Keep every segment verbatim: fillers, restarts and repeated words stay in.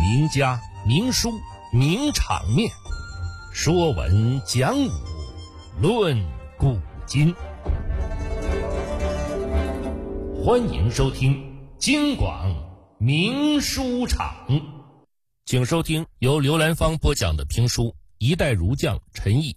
名家、名书、名场面，说文讲武，论古今。欢迎收听京广名书场，请收听由刘兰芳播讲的评书《一代儒将陈毅》。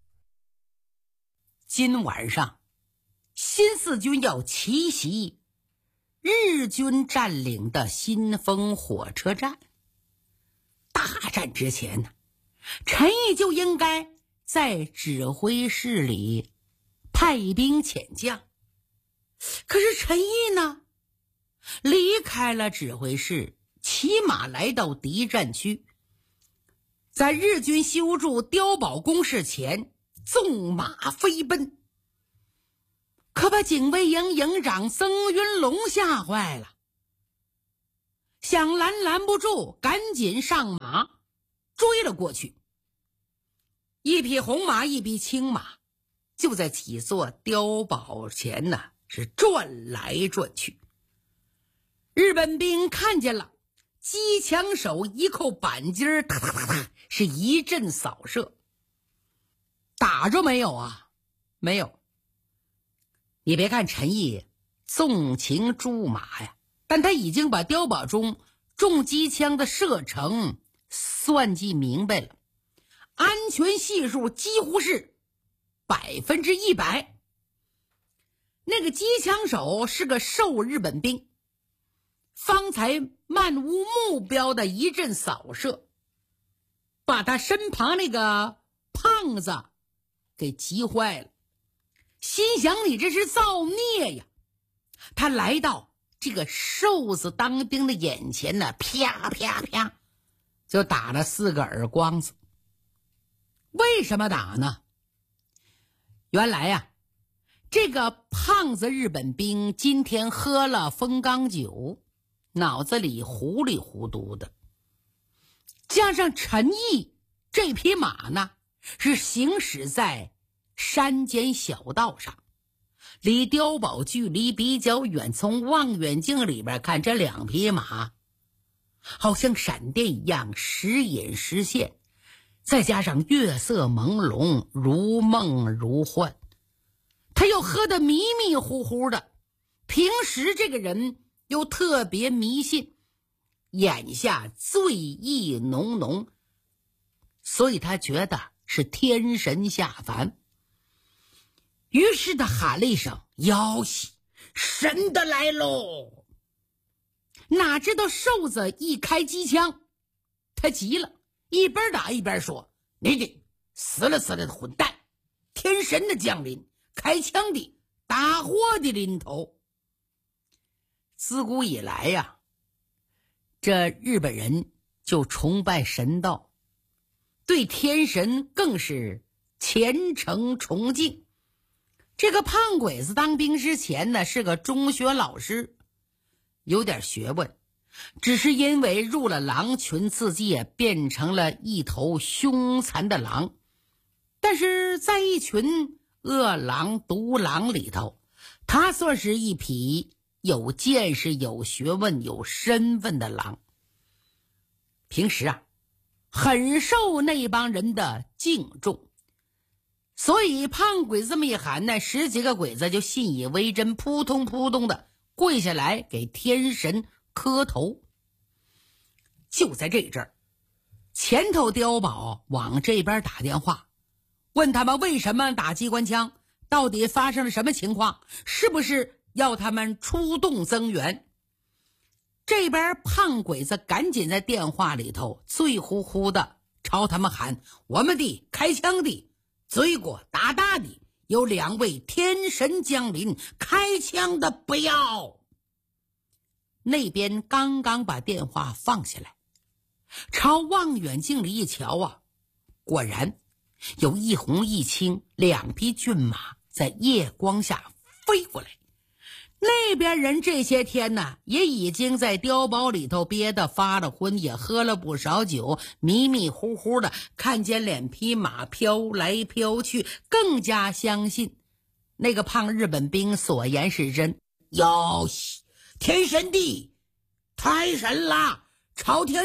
今晚上新四军要奇袭日军占领的新丰火车站。大战之前呢，陈毅就应该在指挥室里派兵遣将。可是陈毅呢，离开了指挥室，骑马来到敌占区，在日军修筑碉堡工事前纵马飞奔，可把警卫营营长曾云龙吓坏了，想拦拦不住，赶紧上马追了过去。一匹红马一匹青马就在几座碉堡前呢是转来转去。日本兵看见了，机枪手一扣板筋儿，哒哒哒哒，是一阵扫射。打着没有啊？没有。你别看陈毅纵情驻马呀，但他已经把碉堡中重机枪的射程算计明白了，安全系数几乎是百分之一百。那个机枪手是个瘦日本兵，方才漫无目标的一阵扫射，把他身旁那个胖子给急坏了，心想你这是造孽呀。他来到这个瘦子当兵的眼前呢，啪啪啪就打了四个耳光子。为什么打呢？原来呀、啊，这个胖子日本兵今天喝了风缸酒，脑子里糊里糊涂的，加上陈毅这匹马呢是行驶在山间小道上，离碉堡距离比较远，从望远镜里边看，这两匹马好像闪电一样时隐时现，再加上月色朦胧，如梦如幻，他又喝得迷迷糊糊的。平时这个人又特别迷信，眼下醉意浓浓，所以他觉得是天神下凡。于是他喊了一声：妖喜，神的来喽！哪知道瘦子一开机枪，他急了，一边打一边说：你这死了死了的混蛋，天神的降临，开枪的打火的临头。自古以来呀、啊，这日本人就崇拜神道，对天神更是虔诚崇敬。这个胖鬼子当兵之前呢，是个中学老师，有点学问，只是因为入了狼群自界，变成了一头凶残的狼。但是在一群恶狼毒狼里头，他算是一匹有见识、有学问、有身份的狼。平时啊，很受那帮人的敬重，所以胖鬼子这么一喊呢，十几个鬼子就信以为真，扑通扑通的跪下来给天神磕头。就在这阵儿，前头碉堡往这边打电话，问他们为什么打机关枪，到底发生了什么情况，是不是要他们出动增援。这边胖鬼子赶紧在电话里头醉乎乎的朝他们喊：我们的开枪的罪过大大的，有两位天神降临，开枪的不要。那边刚刚把电话放下来，朝望远镜里一瞧啊，果然有一红一青两匹骏马在夜光下飞过来。那边人这些天呢，也已经在碉堡里头憋得发了昏，也喝了不少酒，迷迷糊糊的看见两匹马飘来飘去，更加相信那个胖日本兵所言是真。哟西，天神地，太神了，朝天地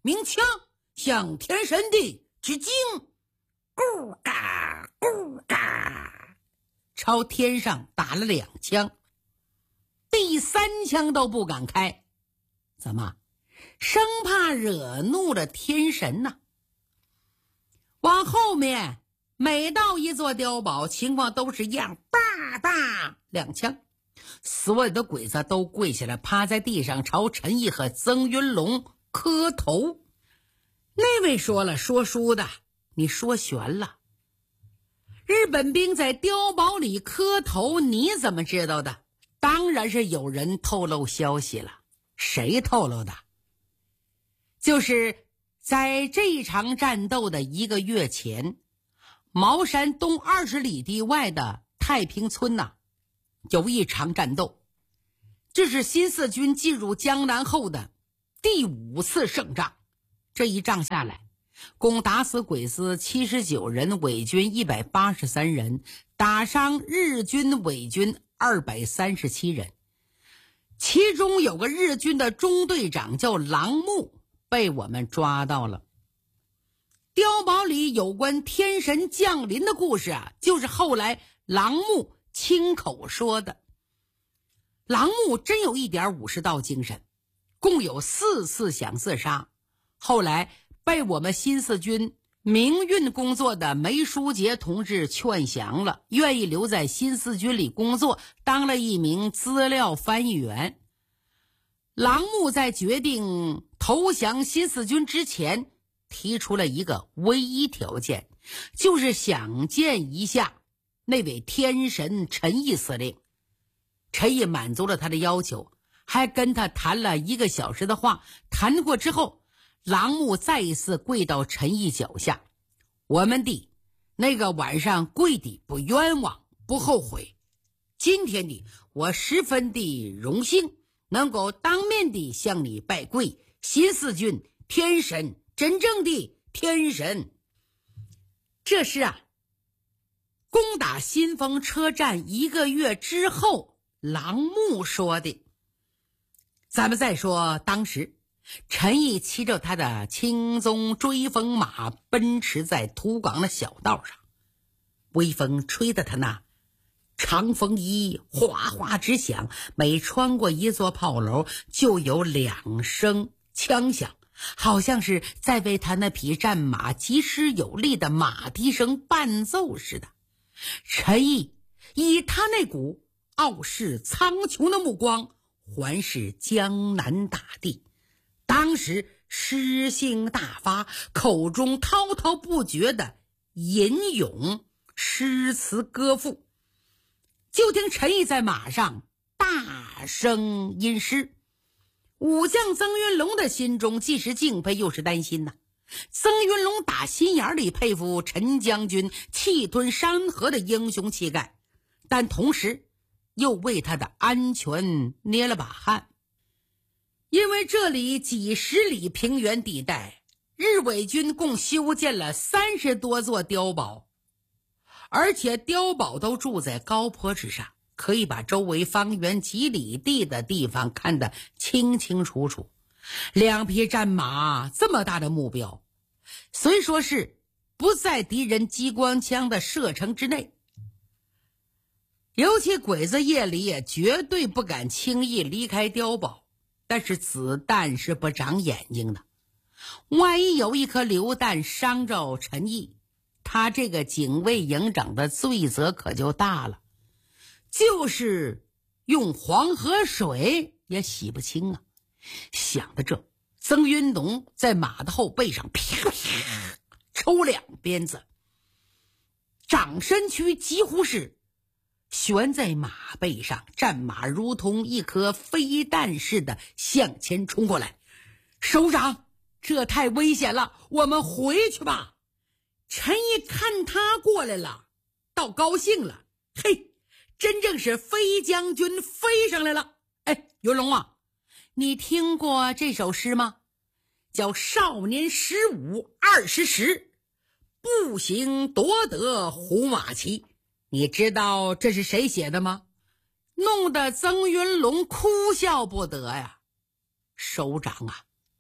鸣枪向天神地致敬。咕嘎咕嘎，朝天上打了两枪，第三枪都不敢开，怎么？生怕惹怒了天神呢。往后面每到一座碉堡，情况都是一样，叭叭两枪，所有的鬼子都跪下来，趴在地上朝陈毅和曾云龙磕头。那位说了，说书的，你说悬了。日本兵在碉堡里磕头，你怎么知道的？当然是有人透露消息了。谁透露的？就是在这场战斗的一个月前，茅山东二十里地外的太平村呐、啊，有一场战斗，这是新四军进入江南后的第五次胜仗。这一仗下来，共打死鬼子七十九人，伪军一百八十三人，打伤日军伪军二百三十七人。其中有个日军的中队长叫郎木，被我们抓到了。碉堡里有关天神降临的故事啊，就是后来郎木亲口说的。郎木真有一点武士道精神，共有四次想自杀，后来被我们新四军民运工作的梅书杰同志劝降了，愿意留在新四军里工作，当了一名资料翻译员。郎木在决定投降新四军之前，提出了一个唯一条件，就是想见一下那位天神陈毅司令。陈毅满足了他的要求，还跟他谈了一个小时的话。谈过之后，郎木再一次跪到陈毅脚下，我们的那个晚上跪的不冤枉，不后悔。今天的我十分的荣幸，能够当面的向你拜跪，新四军天神，真正的天神。这是啊，攻打新丰车站一个月之后郎木说的。咱们再说当时陈毅骑着他的青鬃追风马奔驰在土港的小道上，微风吹得他那长风衣哗哗直响，每穿过一座炮楼就有两声枪响，好像是在为他那匹战马及时有力的马蹄声伴奏似的。陈毅以他那股傲视苍穹的目光环视江南大地，当时诗兴大发，口中滔滔不绝的吟咏诗词歌赋。就听陈毅在马上大声吟诗，武将曾云龙的心中既是敬佩又是担心呐、啊。曾云龙打心眼里佩服陈将军气吞山河的英雄气概，但同时又为他的安全捏了把汗。因为这里几十里平原地带，日伪军共修建了三十多座碉堡，而且碉堡都住在高坡之上，可以把周围方圆几里地的地方看得清清楚楚。两匹战马这么大的目标，虽说是不在敌人机关枪的射程之内，尤其鬼子夜里也绝对不敢轻易离开碉堡，但是子弹是不长眼睛的，万一有一颗榴弹伤着陈毅，他这个警卫营长的罪责可就大了，就是用黄河水也洗不清啊。想到这，曾云龙在马的后背上啪啪抽两鞭子，掌身躯几乎是悬在马背上，战马如同一颗飞弹似的向前冲过来。首长，这太危险了，我们回去吧。陈毅看他过来了，倒高兴了，嘿，真正是飞将军飞上来了。哎，云龙啊，你听过这首诗吗？叫少年十五二十时，步行夺得胡马骑。你知道这是谁写的吗？弄得曾云龙哭笑不得呀。首长啊，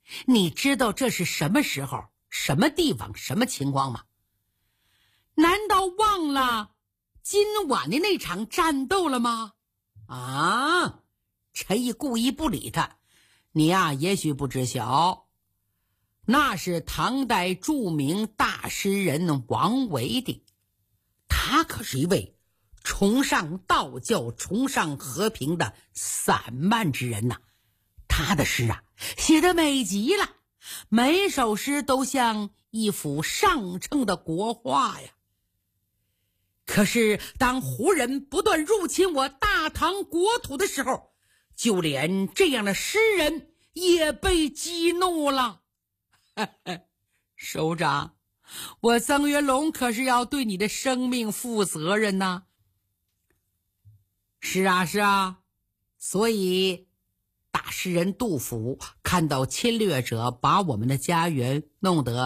你知道这是什么时候、什么地方、什么情况吗？难道忘了今晚的那场战斗了吗？啊，陈毅故意不理他。你呀，也许不知晓，那是唐代著名大诗人王维的。他可是一位崇尚道教、崇尚和平的散漫之人呐、啊。他的诗啊，写得美极了，每首诗都像一幅上乘的国画呀。可是当胡人不断入侵我大唐国土的时候，就连这样的诗人也被激怒了。首长，我曾元龙可是要对你的生命负责任呐。是啊是啊，所以大诗人杜甫看到侵略者把我们的家园弄得